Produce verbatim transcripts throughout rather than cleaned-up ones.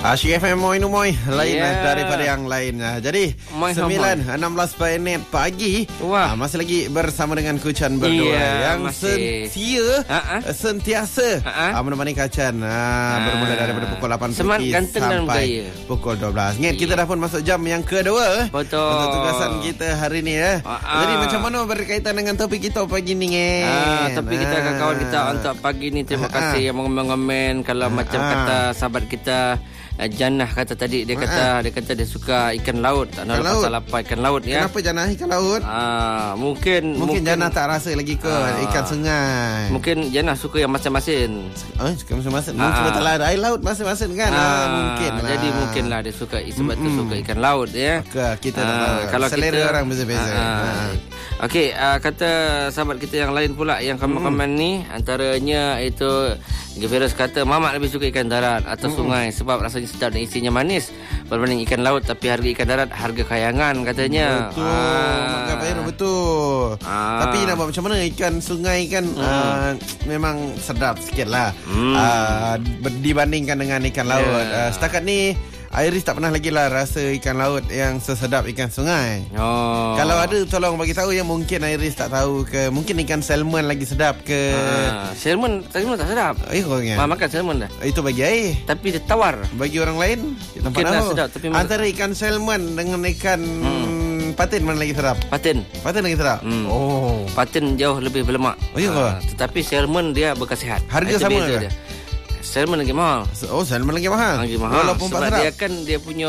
Asyik F M Moy Numoy lain yeah. daripada yang lain. Jadi Moy sembilan enam belas minit pagi. Wah. Masih lagi bersama dengan Kucan berdua yeah, yang masih. setia uh-huh. sentiasa uh-huh. menemani Kacan uh, uh. bermula daripada pukul lapan pagi sampai pukul dua belas. Ingat yeah. kita dah pun masuk jam yang kedua. Betul. Untuk tugasan kita hari ni ya. Uh-huh. Jadi macam mana berkaitan dengan topik kita pagi ni eh? Uh, topik uh. kita kawan-kawan kita untuk pagi ni, terima uh-huh. kasih yang mengomen-ngomen. Kalau uh-huh. macam kata sahabat kita Uh, Janah kata tadi, dia kata uh-huh. dia kata dia suka ikan laut. Tak nak pasal apa ikan laut ya. Kenapa Janah ikan laut? Ah, mungkin, mungkin mungkin Janah tak rasa lagi ke uh, ikan sungai. Mungkin Janah suka yang masin-masin. Oh, suka masin-masin. Mungkin uh, betul lah air laut masin-masin kan. Uh, uh, mungkin lah. Jadi mungkinlah dia suka sebab tu suka ikan laut ya. Okay, kita uh, tak tahu. Kalau selera kita, orang beza-beza. Uh, uh. Okey, uh, kata sahabat kita yang lain pula yang komen-komen hmm. ni, antaranya itu Gevirus kata Mamat lebih suka ikan darat atau hmm. sungai sebab rasanya sedap dan isinya manis berbanding ikan laut, tapi harga ikan darat harga kayangan katanya. Betul. Ah. Mak betul. Ah. Tapi nak buat macam mana, ikan sungai kan hmm. uh, memang sedap sikitlah hmm. uh, dibandingkan dengan ikan laut. Yeah. Uh, setakat ni Iris tak pernah lagi lah rasa ikan laut yang sesedap ikan sungai. Oh. Kalau ada, tolong bagi tahu yang mungkin Iris tak tahu ke. Mungkin ikan salmon lagi sedap ke. Ah, salmon, salmon tak sedap. Eh, korangnya. Ma, makan salmon dah. Itu bagi air. Tapi dia tawar. Bagi orang lain, kita mungkin tak tahu. Sedap, tapi antara ikan salmon dengan ikan hmm. patin mana lagi sedap? Patin. Patin lagi sedap? Hmm. Oh. Patin jauh lebih berlemak. Oh, iya ah, tetapi salmon dia berkhasiat. Harga sama ke? Salmon lagi mahal. Oh, salmon lagi mahal. Lagi mahal. Walaupun sebab dia kan dia punya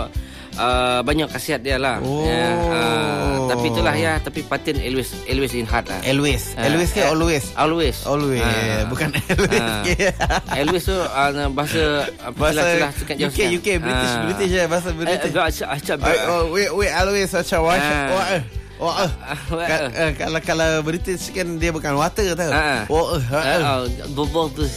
uh, banyak khasiat dia lah. Oh. Ya, uh, tapi itulah ya. Tapi patin always always in heart lah. Always. Uh, always ke always? Always. Always. Uh, Bukan always. Uh, always tu uh, bahasa bahasa U K U K British uh, British ya, bahasa British. Uh, acap acap. Oh, we we always acap wash. Oh, uh, uh, uh, kalau kalau British kan dia bukan water tau. Uh, oh, uh, bubble tu.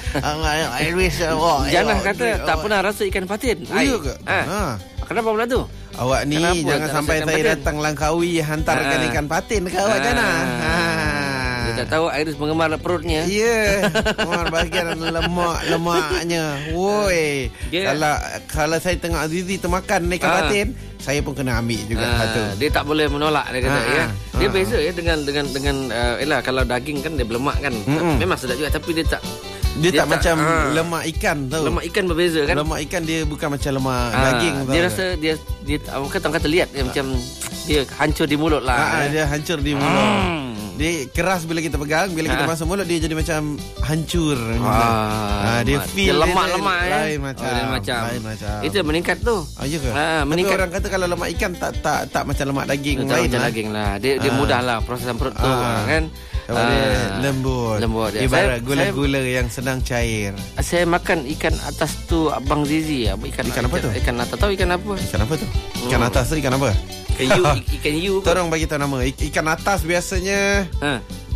Irish. Jangan kata tak pernah rasa ikan patin. Iya ke? Ha. Kenapa pula tu? Awak ni kenapa jangan sampai saya patin? Datang Langkawi hantarkan uh, ikan patin ke awak Janah. Ha. Dia tak tahu Iris mengemar perutnya. Ya. Yeah. Mengemar bahagian lemak-lemaknya. Woi. Yeah. Kalau kalau saya tengok Azizi termakan ikan uh. patin, saya pun kena ambil juga ha, satu. Dia tak boleh menolak, dia kata ha, ya. Dia ha, beza ya dengan dengan dengan uh, elah kalau daging kan dia berlemak kan. Mm-mm. Memang sedap juga tapi dia tak dia, dia tak, tak macam ha, lemak ikan tahu. Lemak ikan berbeza kan. Lemak ikan dia bukan macam lemak ha, daging tahu. Dia rasa dia dia kata kata lihat dia ha. macam dia hancur di mulut lah. Ha, dia hancur di mulut. Hmm. Dia keras bila kita pegang, bila kita ha. masuk mulut dia jadi macam hancur. Ah, ha, dia feel dia lemak-lemak lain, ya. lain macam. Oh, lain macam. Lain macam. Itu meningkat tu. Oh, iya ke? Ha, meningkat. Orang kata kalau lemak ikan tak tak tak macam lemak daging tak lain macam lah. daging lah. Dia dia ha. mudahlah prosesan perut tu ha. kan. Oh, dia lembut. Lembut dia. Ibarat gula-gula yang sedang cair. Saya makan ikan atas tu Abang Zizi. Ikan, ikan apa tu? Ikan atas. Tahu ikan apa? Ikan apa tu? Ikan hmm. atas tu ikan apa? Ikan yu. Ikan yu. Tolong bagi tahu nama. Ikan atas biasanya. Ha.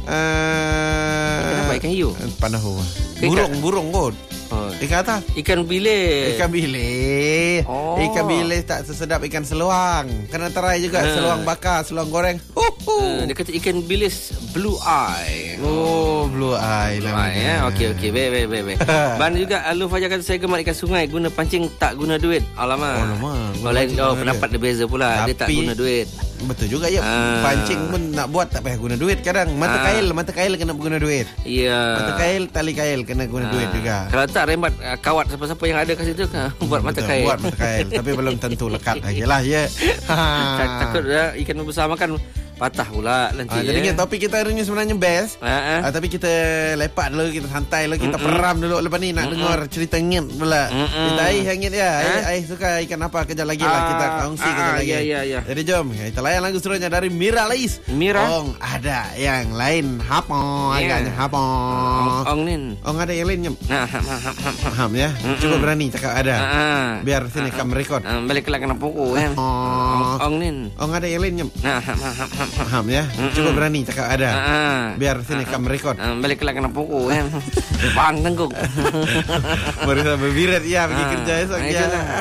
Uh, ikan apa? Ikan yu. Panahu. Burung, burung kot. Oh. Ikan atas? Ikan bilis. Ikan bilis. Oh. Ikan bilis tak sesedap ikan seluang. Kena try juga uh. seluang bakar, seluang goreng. Uh, uh. Dia kata ikan bilis blue eye. Oh, blue eye. Blue eye ya. Okey okey. Baik baik baik baik. Ban juga Aluf Fajar kata saya gemar ikan sungai, guna pancing tak guna duit. Alamak. Oh, lama. Oh, lain oh, pendapat dia beza pula. Tapi, dia tak guna duit. Betul juga ya. Uh. Pancing pun nak buat tak payah guna duit kadang. Mata uh. kail, mata kail kena guna duit. Ya. Yeah. Mata kail, tali kail kena guna uh. duit juga. Kalau tak rembat uh, kawat siapa-siapa yang ada kat situ kan buat mata betul, kail. Buat mata kail tapi belum tentu lekat lagi lah ya. Takut dah ikan membesar makan patah pula nanti. Ah, jadi ya. Topik kita hari ni sebenarnya best. Ah, ah. Ah, tapi kita lepak dulu, kita santai dulu, kita Mm-mm. peram dulu lepas ni nak Mm-mm. dengar cerita ngit pula. Mm-mm. Kita Aih hangit ya. Aih, Aih suka ikan apa kejap lagi lah kita kongsi ah, kejap lagi. Ya, ya, ya. Jadi jom kita layan lagu serunya dari Mira Lais. Mira. Ong ada yang lain hapo yeah. agaknya hapo. Ong, ong nin. Ong ada yang lain nyem. Nah, ham ham ham ham, ham ya. Mm-mm. Cuba berani cakap ada. Ah, biar sini kam record. Ah, balik kelak kena pukul kan. Ong, ong nin. Ong ada yang lain nyem. Nah, ham ham ham ham, ham ya. Cuba berani cakap ada. Uh-huh. Biar sini uh-huh. kam record. Uh, balik kelak kena pukul kan. Bang tengkuk. Baru berbirat ya pergi uh, kerja esok ya.